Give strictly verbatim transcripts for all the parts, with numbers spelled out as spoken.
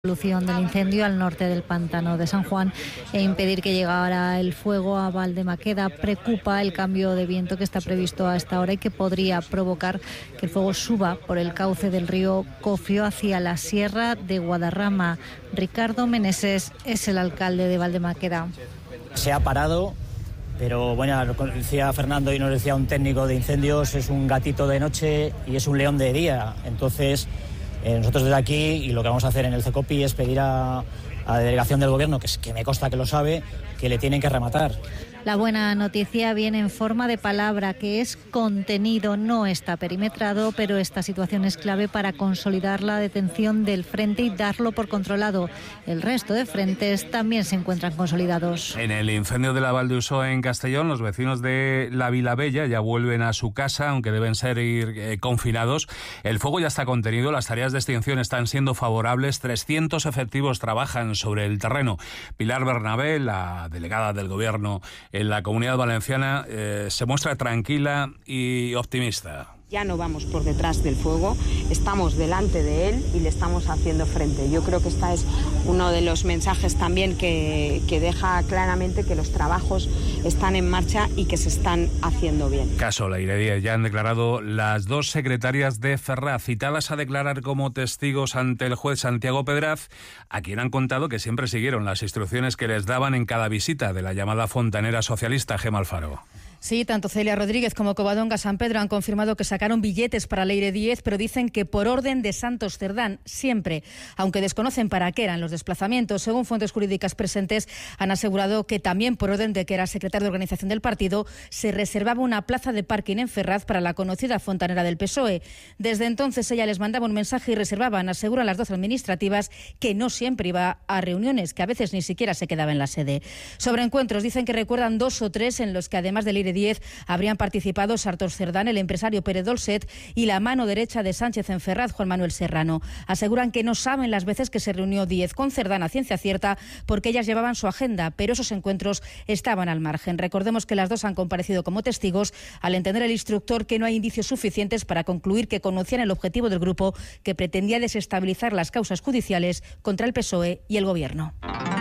Solución del incendio al norte del pantano de San Juan e impedir que llegara el fuego a Valdemaqueda. Preocupa el cambio de viento que está previsto a esta hora y que podría provocar que el fuego suba por el cauce del río Cofio hacia la sierra de Guadarrama. Ricardo Meneses es el alcalde de Valdemaqueda. Se ha parado, pero bueno, lo decía Fernando y nos decía un técnico de incendios, es un gatito de noche y es un león de día. Entonces Eh, nosotros desde aquí, y lo que vamos a hacer en el CECOPI es pedir a, a la delegación del gobierno, que, es, que me consta que lo sabe, que le tienen que rematar. La buena noticia viene en forma de palabra, que es contenido, no está perimetrado, pero esta situación es clave para consolidar la detención del frente y darlo por controlado. El resto de frentes también se encuentran consolidados. En el incendio de la Val d'Usó en Castellón, los vecinos de la Vilabella ya vuelven a su casa, aunque deben ser ir, eh, confinados. El fuego ya está contenido, las tareas de extinción están siendo favorables, trescientos efectivos trabajan sobre el terreno. Pilar Bernabé, la delegada del gobierno en la Comunidad Valenciana, eh, se muestra tranquila y optimista. Ya no vamos por detrás del fuego, estamos delante de él y le estamos haciendo frente. Yo creo que este es uno de los mensajes también que, que deja claramente que los trabajos están en marcha y que se están haciendo bien. Caso Leire Díez, ya han declarado las dos secretarias de Ferraz, citadas a declarar como testigos ante el juez Santiago Pedraz, a quien han contado que siempre siguieron las instrucciones que les daban en cada visita de la llamada fontanera socialista Gemma Alfaro. Sí, tanto Celia Rodríguez como Covadonga San Pedro han confirmado que sacaron billetes para Leire Díez, pero dicen que por orden de Santos Cerdán, siempre, aunque desconocen para qué eran los desplazamientos. Según fuentes jurídicas presentes, han asegurado que también por orden de que era secretario de organización del partido, se reservaba una plaza de parking en Ferraz para la conocida fontanera del P S O E. Desde entonces ella les mandaba un mensaje y reservaban, aseguran las dos administrativas, que no siempre iba a reuniones, que a veces ni siquiera se quedaba en la sede. Sobre encuentros, dicen que recuerdan dos o tres en los que además de Leire Díez habrían participado Santos Cerdán, el empresario Pérez Dolcet y la mano derecha de Sánchez en Ferraz, Juan Manuel Serrano. Aseguran que no saben las veces que se reunió Díez con Cerdán a ciencia cierta porque ellas llevaban su agenda, pero esos encuentros estaban al margen. Recordemos que las dos han comparecido como testigos al entender el instructor que no hay indicios suficientes para concluir que conocían el objetivo del grupo que pretendía desestabilizar las causas judiciales contra el P S O E y el Gobierno.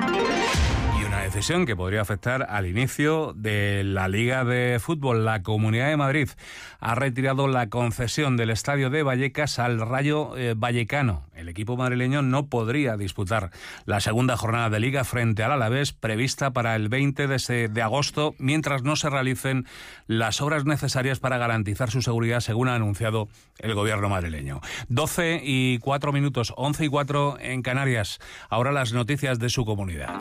Decisión que podría afectar al inicio de la Liga de Fútbol. La Comunidad de Madrid ha retirado la concesión del estadio de Vallecas al Rayo eh, Vallecano. El equipo madrileño no podría disputar la segunda jornada de Liga frente al Alavés, prevista para el veinte de agosto, mientras no se realicen las obras necesarias para garantizar su seguridad, según ha anunciado el gobierno madrileño. doce y cuatro minutos, once y cuatro en Canarias. Ahora las noticias de su comunidad.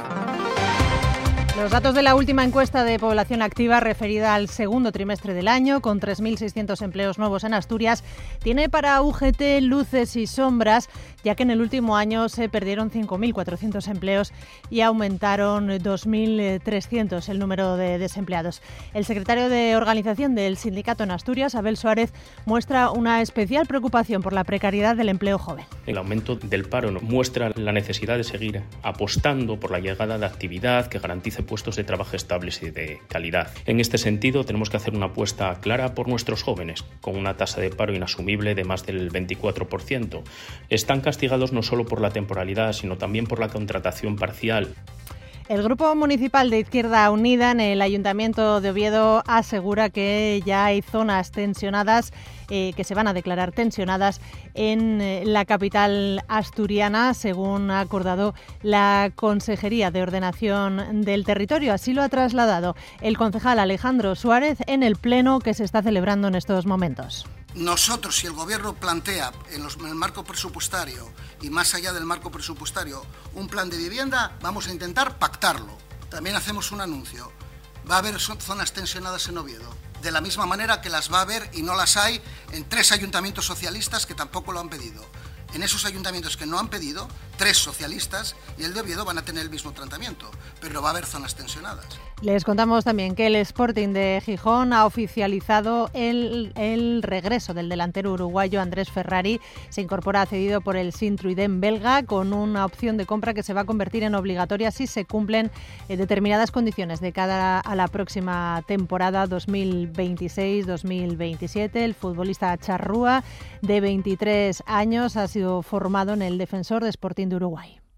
Los datos de la última encuesta de población activa referida al segundo trimestre del año, con tres mil seiscientos empleos nuevos en Asturias, tiene para U G T luces y sombras, ya que en el último año se perdieron cinco mil cuatrocientos empleos y aumentaron dos mil trescientos el número de desempleados. El secretario de Organización del sindicato en Asturias, Abel Suárez, muestra una especial preocupación por la precariedad del empleo joven. El aumento del paro muestra la necesidad de seguir apostando por la llegada de actividad que garantice puestos de trabajo estables y de calidad. En este sentido, tenemos que hacer una apuesta clara por nuestros jóvenes, con una tasa de paro inasumible de más del veinticuatro por ciento. Están castigados no solo por la temporalidad, sino también por la contratación parcial. El Grupo Municipal de Izquierda Unida en el Ayuntamiento de Oviedo asegura que ya hay zonas tensionadas, eh, que se van a declarar tensionadas en eh, la capital asturiana, según ha acordado la Consejería de Ordenación del Territorio. Así lo ha trasladado el concejal Alejandro Suárez en el pleno que se está celebrando en estos momentos. Nosotros, si el Gobierno plantea en, los, en el marco presupuestario y más allá del marco presupuestario un plan de vivienda, vamos a intentar pactarlo. También hacemos un anuncio. Va a haber zonas tensionadas en Oviedo, de la misma manera que las va a haber y no las hay en tres ayuntamientos socialistas que tampoco lo han pedido. En esos ayuntamientos que no han pedido, tres socialistas y el de Oviedo van a tener el mismo tratamiento, pero va a haber zonas tensionadas. Les contamos también que el Sporting de Gijón ha oficializado el, el regreso del delantero uruguayo Andrés Ferrari. Se incorpora cedido por el Sint-Truiden belga con una opción de compra que se va a convertir en obligatoria si se cumplen eh, determinadas condiciones de cara a la próxima temporada dos mil veintiséis dos mil veintisiete. El futbolista charrúa de veintitrés años ha sido formado en el Defensor de Sporting de Uruguay.